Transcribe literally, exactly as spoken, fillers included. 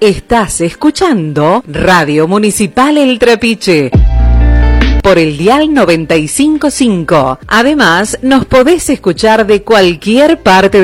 Estás escuchando Radio Municipal El Trapiche por el dial noventa y cinco punto cinco. Además, nos podés escuchar de cualquier parte de